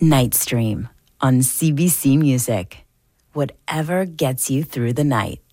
Night Stream on CBC Music. Whatever gets you through the night.